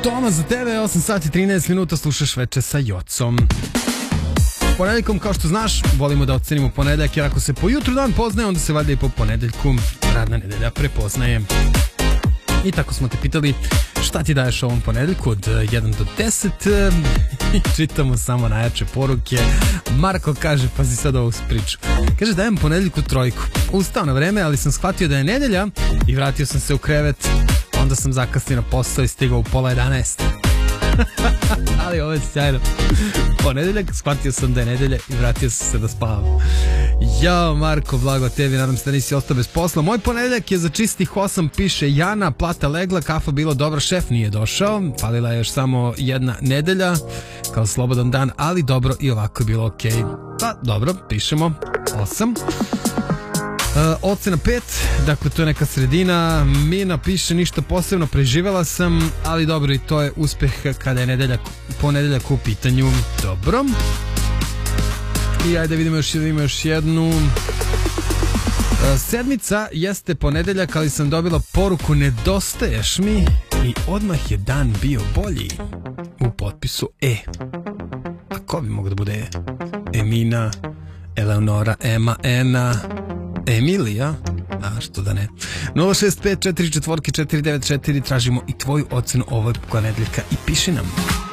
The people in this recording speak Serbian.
Toma za tebe, 8 sati 13 minuta, slušaš Veče sa Jocom. Ponedeljkom, kao što znaš, volimo da ocenimo ponedeljak, jer ako se po jutru dan poznaje, onda se valjda i po ponedeljku radna nedelja prepoznaje. I tako smo te pitali šta ti daješ ovom ponedeljku od 1 do 10 i čitamo samo najjače poruke. Marko kaže, pazi sad ovu priču. Kaže, dajem ponedeljku trojku. Ustao na vreme, ali sam shvatio da je nedelja i vratio sam se u krevet. Onda sam zakasnio na posao i stigao u 10:30. Ali ovo je sjajno. Ponedeljak, shvatio sam da je nedelja i vratio sam se da spavam. Jao Marko, blago tebi, nadam se da nisi ostao bez posla. Moj ponedeljak je za čistih 8, piše Jana, plata legla, kafa bilo dobra, šef nije došao, falila je još samo jedna nedelja kao slobodan dan, ali dobro i ovako je bilo okej. Pa dobro, pišemo 8. Ocena 5, dakle to je neka sredina. Mina piše ništa posebno, preživela sam, ali dobro i to je uspeh kada je ponedeljak u pitanju. Dobro. I ajde vidimo još jednu. Sedmica jeste ponedeljak, ali sam dobila poruku nedostaješ mi i odmah je dan bio bolji. U potpisu E. A ko bi mogao da bude E? Emina, Eleonora, Ema, Ena, Emilija, a što da ne. 065 44 494, tražimo i tvoju ocenu ovog ponedeljka i piši nam.